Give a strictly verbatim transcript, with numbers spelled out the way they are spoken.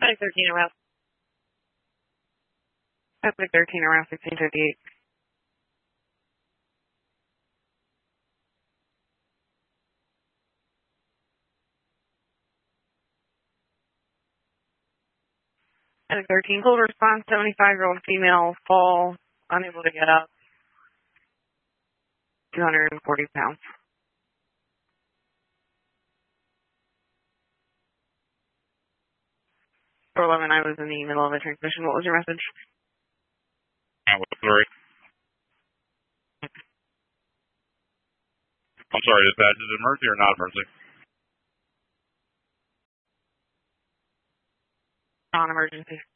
Medic thirteen around. Medic thirteen around sixteen fifty-eight. Medic thirteen, cold response, seventy-five-year-old female, fall, unable to get up, two hundred forty pounds. four eleven, I was in the middle of a transmission. What was your message? I was sorry. I'm sorry, dispatch, is it emergency or not emergency? Non-emergency.